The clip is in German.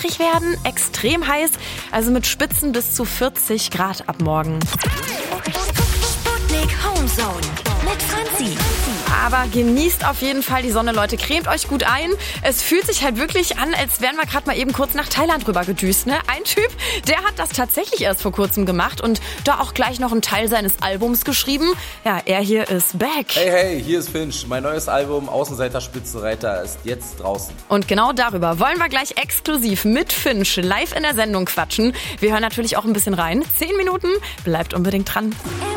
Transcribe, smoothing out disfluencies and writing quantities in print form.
winterlich werden, extrem heiß, also mit Spitzen bis zu 40 Grad ab morgen. Sputnik Homezone mit Franzi. Aber genießt auf jeden Fall die Sonne, Leute. Cremt euch gut ein. Es fühlt sich halt wirklich an, als wären wir gerade mal eben kurz nach Thailand rüber gedüst. Ne? Ein Typ, der hat das tatsächlich erst vor kurzem gemacht und da auch gleich noch einen Teil seines Albums geschrieben. Ja, er hier ist back. Hey, hier ist Finch. Mein neues Album Außenseiter Spitzenreiter ist jetzt draußen. Und genau darüber wollen wir gleich exklusiv mit Finch live in der Sendung quatschen. Wir hören natürlich auch ein bisschen rein. 10 Minuten, bleibt unbedingt dran.